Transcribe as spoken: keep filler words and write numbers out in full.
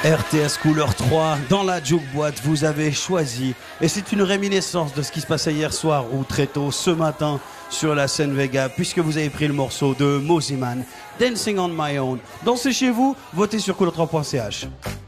R T S couleur trois, dans la jukeboîte, vous avez choisi. Et c'est une réminiscence de ce qui se passait hier soir ou très tôt ce matin sur la scène Vega, puisque vous avez pris le morceau de Mosimann, Dancing on My Own. Dansez chez vous, votez sur couleur trois point c h.